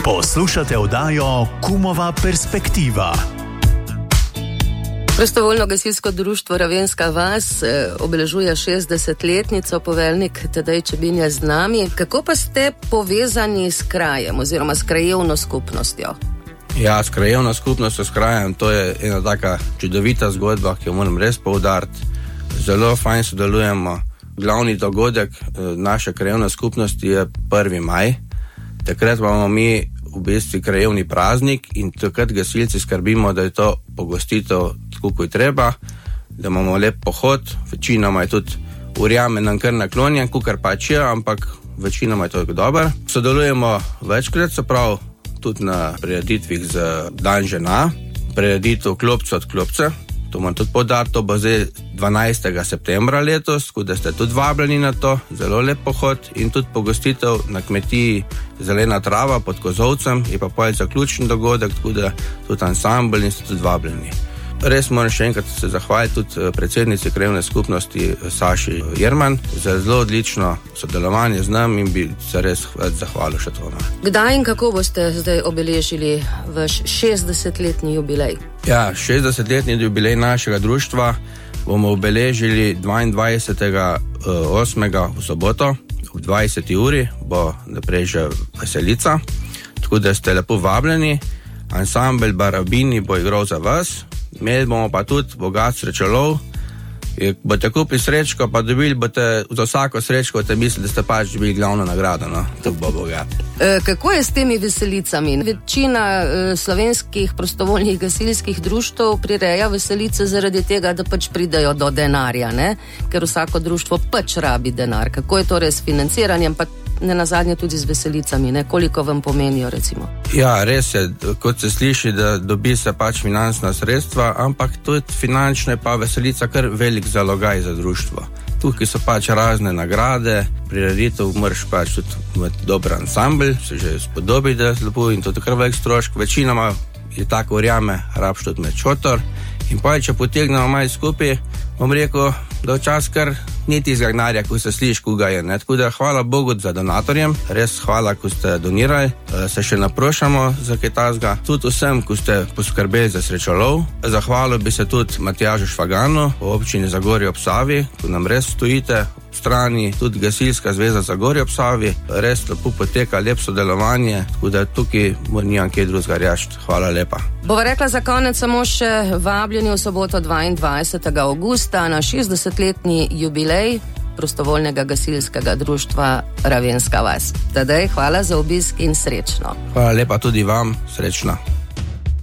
Poslušate oddajo Kumova perspektiva. Prostovoljno gasilsko društvo Ravenska vas obeležuje 60-letnico, poveljnik Tadej Čebin je z nami. Kako pa ste povezani s krajem oziroma s krajevno skupnostjo? Ja, s krajevno skupnostjo, s krajem, to je ena taka čudovita zgodba, ki jo moram res poudariti. Zelo fajn sodelujemo. Glavni dogodek naše krajevne skupnosti je 1. maj. Takrat imamo mi v bistvu krajevni praznik in takrat gasilci skrbimo, da je to pogostitev tako, kot je treba, da imamo lep pohod. Večinoma je tudi urjame nam kar naklonjen, kukar pač je, ampak večinoma je to dobro. Sodelujemo večkrat, se pravi, tudi na prireditvih za dan žena, prireditev klopca od klopca. To moram tudi podati, to bo zdaj 12. septembra letos, tako da ste tudi vabljeni na to, zelo lep pohod in tudi pogostitev na kmetiji Zelena trava pod Kozovcem, je pa potem zaključen dogodek, tako da tudi ansambl in ste tudi vabljeni. Res moram še enkrat se zahvaliti tudi predsednici krajevne skupnosti Saši Jerman za zelo odlično sodelovanje z nami in bi se res zahvalil še to. Kdaj in kako boste zdaj obeležili vaš 60-letni jubilej? Ja, 60-letni jubilej našega društva bomo obeležili 22.8. v soboto ob 20. uri, bo naprej že veselica, tako da ste lepo vabljeni. Ansambl Barabini bo igral za vas. Imeli bomo pa tudi bogat srečolov. Boste kupili srečko, pa dobili boste za vsako srečko, te mislite, da ste pač dobili glavno nagrado, no? To bo bogat. Kako je s temi veselicami? Večina slovenskih prostovoljnih gasilskih društev prireja veselice zaradi tega, da pač pridejo do denarja, ne? Ker vsako društvo pač rabi denar. Kako je torej s financiranjem, pa ne nazadnje tudi z veselicami, ne? Koliko vam pomenijo, recimo? Ja, res je, kot se sliši, da dobi se pač finančna sredstva, ampak tudi finančne pa veselica kar velik zalogaj za društvo. Tukaj so pač razne nagrade, prireditev moraš pač tudi imeti dober ansambl, se že spodobi, da je lepo in to je kar velik strošk. Večinoma je tako verjame, rabš tudi med šotor in pa če potegnemo malo skupaj, bom rekel, da včasih kar niti iz denarja, ko se sliši, koga je. Ne? Tako da hvala Bogu za donatorjem, res hvala, ko ste donirali. Se še naprošamo za kaj tazga. Tudi vsem, ko ste poskrbeli za srečolov. Zahvalil bi se tudi Matjažu Švaganu v občini Zagorje ob Savi, ko nam res stojite v strani, tudi Gasilska zveza Zagorje ob Savi. Res lepo poteka, lep sodelovanje, tako da tukaj nimam kaj drugega reči. Hvala lepa. Bova rekla za konec samo še vabljeni v soboto 22. augusta na 60-letni jubilej prostovoljnega gasilskega društva Ravenska vas. Tadej, hvala za obisk in srečno. Hvala lepa tudi vam, srečno.